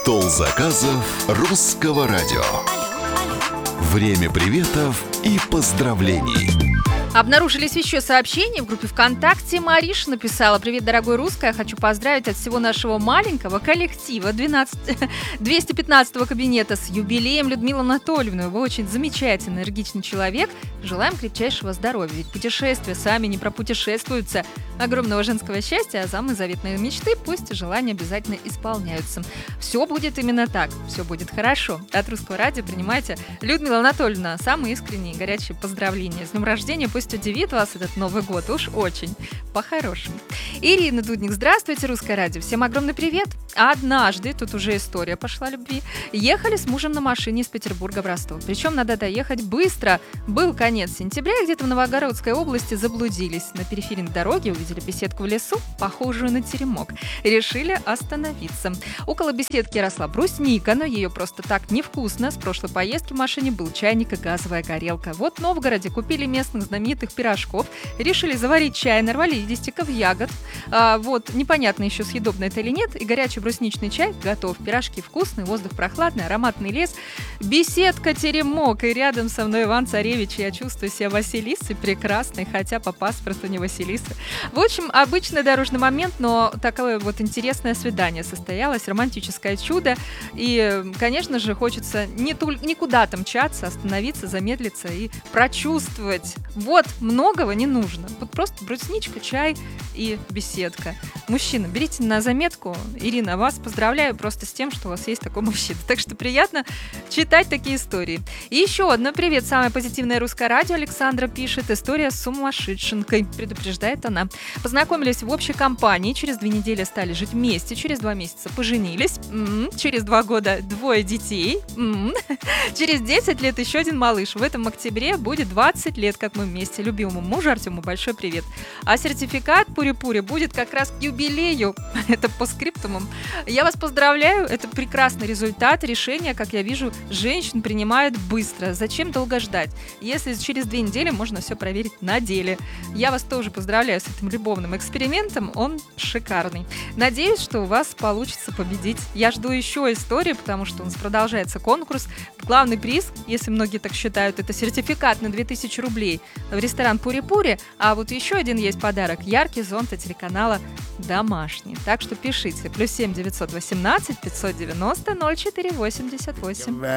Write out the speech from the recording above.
Стол заказов Русского радио. Время приветов и поздравлений. Обнаружились еще сообщения в группе ВКонтакте. Мариша написала: «Привет, дорогой русская, хочу поздравить от всего нашего маленького коллектива 215-го кабинета с юбилеем Людмилу Анатольевну. Вы очень замечательный, энергичный человек. Желаем крепчайшего здоровья, ведь путешествия сами не пропутешествуются. Огромного женского счастья, а самые заветные мечты, пусть желания обязательно исполняются. Все будет именно так, все будет хорошо». От Русского радио принимайте, Людмила Анатольевна, самые искренние и горячие поздравления. С днем рождения, пусть удивит вас этот Новый год, уж очень, по-хорошему. Ирина Дудник, здравствуйте, Русское радио, всем огромный привет. Однажды, тут уже история пошла любви, ехали с мужем на машине из Петербурга в Ростов. Причем надо доехать быстро. Был конец сентября, и где-то в Новогородской области заблудились. На периферийной дороге увидели беседку в лесу, похожую на теремок. Решили остановиться. Около беседки росла брусника, но ее просто так невкусно. С прошлой поездки в машине был чайник и газовая горелка. Вот в Новгороде купили местных знаменитых пирожков, решили заварить чай, нарвали листиков ягод. Вот, непонятно еще, съедобно это или нет. И горячий брусничный чай готов. Пирожки вкусные, воздух прохладный, ароматный лес. Беседка, теремок. И рядом со мной Иван Царевич. Я чувствую себя Василисой прекрасной, хотя по паспорту не Василиса. В общем, обычный дорожный момент, но такое вот интересное свидание состоялось, романтическое чудо. И, конечно же, хочется никуда там мчаться, остановиться, замедлиться и прочувствовать. Вот, многого не нужно. Вот просто брусничка, чай и беседка. Мужчина, берите на заметку. Ирина, вас поздравляю просто с тем, что у вас есть такой мужчина. Так что приятно читать такие истории. И еще одно привет. Самое позитивное Русское радио. Александра пишет: история с сумасшедшенкой. Предупреждает она. Познакомились в общей компании. Через 2 недели стали жить вместе. Через 2 месяца поженились. Через 2 года 2 детей. Через 10 лет еще один малыш. В этом октябре будет 20 лет, как мы вместе. Любимому мужу Артему большой привет. А сертификат Пури-Пури будет как раз к юбилею. Это по скриптумам. Я вас поздравляю. Это прекрасный результат. Решение, как я вижу, женщин принимают быстро. Зачем долго ждать? Если через 2 недели можно все проверить на деле. Я вас тоже поздравляю с этим любовным экспериментом. Он шикарный. Надеюсь, что у вас получится победить. Я жду еще истории, потому что у нас продолжается конкурс. Главный приз, если многие так считают, это сертификат на 2000 рублей в ресторан Пури-Пури. А вот еще один есть подарок. Яркий зонт от телеканала «Домашний». Так что пишите. +7 918 590 04 88.